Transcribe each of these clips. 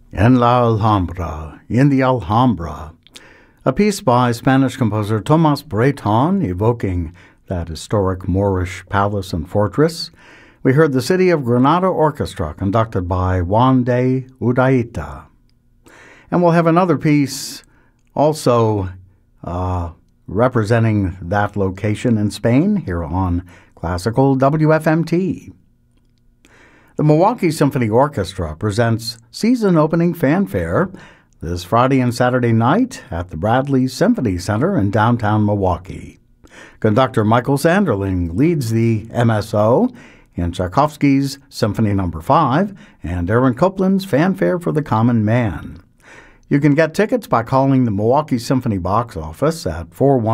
En la Alhambra, in the Alhambra, a piece by Spanish composer Tomas Breton evoking that historic Moorish palace and fortress. We heard the City of Granada Orchestra conducted by Juan de Udaita. And we'll have another piece also representing that location in Spain here on Classical WFMT. The Milwaukee Symphony Orchestra presents season-opening fanfare this Friday and Saturday night at the Bradley Symphony Center in downtown Milwaukee. Conductor Michael Sanderling leads the MSO in Tchaikovsky's Symphony No. 5 and Aaron Copland's Fanfare for the Common Man. You can get tickets by calling the Milwaukee Symphony box office at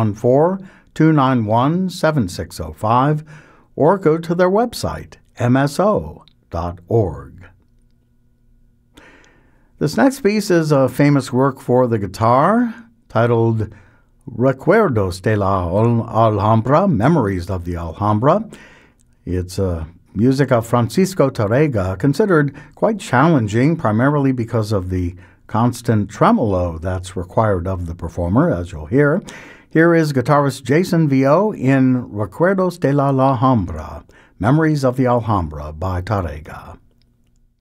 414-291-7605 or go to their website, mso.org. This next piece is a famous work for the guitar titled Recuerdos de la Alhambra, Memories of the Alhambra. It's music of Francisco Tárrega, considered quite challenging primarily because of the constant tremolo that's required of the performer, as you'll hear. Here is guitarist Jason Vio in Recuerdos de la Alhambra, Memories of the Alhambra by Tárrega.